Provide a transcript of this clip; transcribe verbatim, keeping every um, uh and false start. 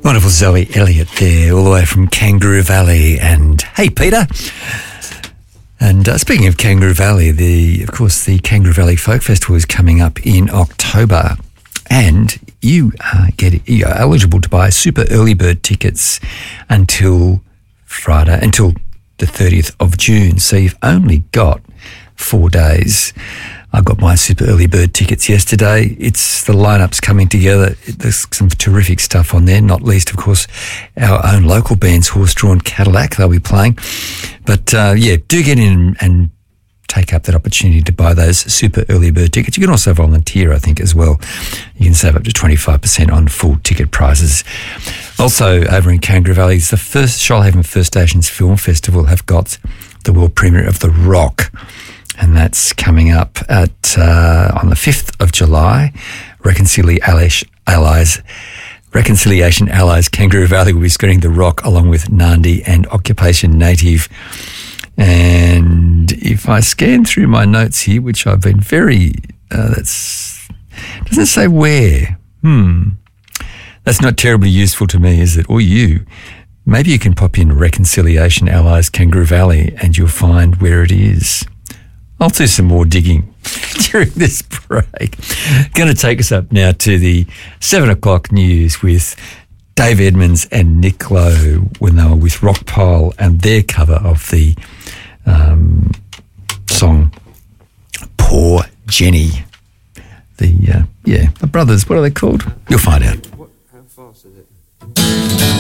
Wonderful Zoe Elliott there, all the way from Kangaroo Valley. And hey, Peter. And uh, speaking of Kangaroo Valley, the of course the Kangaroo Valley Folk Festival is coming up in October, and you uh, get you're eligible to buy super early bird tickets until Friday, until the thirtieth of June. So you've only got four days. I got my super early bird tickets yesterday. It's the lineup's coming together. There's some terrific stuff on there, not least, of course, our own local bands, Horse Drawn Cadillac. They'll be playing. But, uh, yeah, do get in and take up that opportunity to buy those super early bird tickets. You can also volunteer, I think, as well. You can save up to twenty-five percent on full ticket prices. Also, over in Kangaroo Valley, the first Shoalhaven First Nations Film Festival have got the world premiere of The Rock. And that's coming up at uh, on the fifth of July. Reconciliation Allies, Reconciliation Allies Kangaroo Valley will be screening The Rock along with Nandi and Occupation Native. And if I scan through my notes here, which I've been very, uh, that's doesn't say where. Hmm, that's not terribly useful to me, is it? Or you? Maybe you can pop in Reconciliation Allies Kangaroo Valley, and you'll find where it is. I'll do some more digging during this break. Going to take us up now to the seven o'clock news with Dave Edmonds and Nick Lowe when they were with Rockpile and their cover of the um, song Poor Jenny. The, uh, yeah, the brothers, what are they called? You'll find out.